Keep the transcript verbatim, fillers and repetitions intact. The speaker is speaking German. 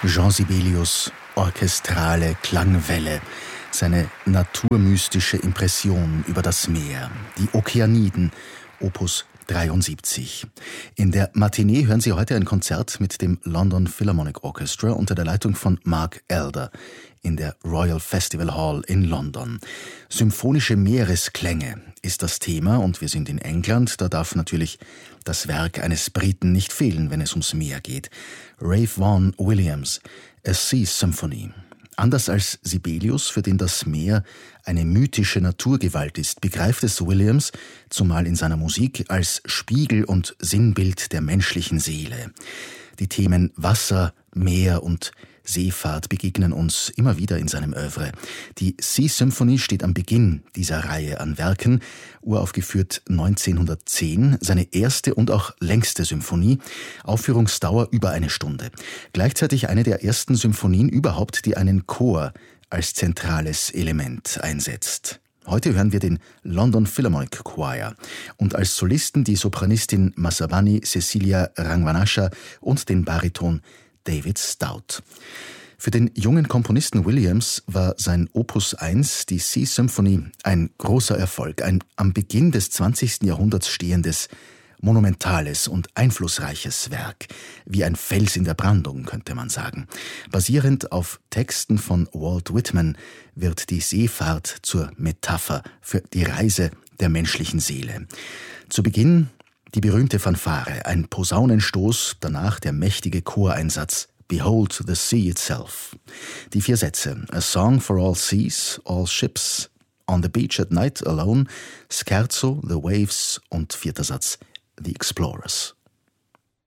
Jean Sibelius, orchestrale Klangwelle, seine naturmystische Impression über das Meer, die Okeaniden, Opus dreiundsiebzig. In der Matinee hören Sie heute ein Konzert mit dem London Philharmonic Orchestra unter der Leitung von Mark Elder in der Royal Festival Hall in London. Symphonische Meeresklänge ist das Thema und wir sind in England, da darf natürlich das Werk eines Briten nicht fehlen, wenn es ums Meer geht. Ralph Vaughan Williams, A Sea Symphony. Anders als Sibelius, für den das Meer eine mythische Naturgewalt ist, begreift es Williams, zumal in seiner Musik, als Spiegel und Sinnbild der menschlichen Seele. Die Themen Wasser, Meer und Seefahrt begegnen uns immer wieder in seinem Œuvre. Die Sea Symphony steht am Beginn dieser Reihe an Werken, uraufgeführt neunzehnhundertzehn, seine erste und auch längste Symphonie, Aufführungsdauer über eine Stunde. Gleichzeitig eine der ersten Symphonien überhaupt, die einen Chor als zentrales Element einsetzt. Heute hören wir den London Philharmonic Choir und als Solisten die Sopranistin Masabani Cecilia Rangvanasha und den Bariton David Stout. Für den jungen Komponisten Williams war sein Opus eins, die Sea Symphony, ein großer Erfolg, ein am Beginn des zwanzigsten Jahrhunderts stehendes, monumentales und einflussreiches Werk, wie ein Fels in der Brandung, könnte man sagen. Basierend auf Texten von Walt Whitman wird die Seefahrt zur Metapher für die Reise der menschlichen Seele. Zu Beginn die berühmte Fanfare, ein Posaunenstoß, danach der mächtige Choreinsatz Behold the Sea Itself. Die vier Sätze A Song for All Seas, All Ships, On the Beach at Night Alone, Scherzo, The Waves und vierter Satz The Explorers.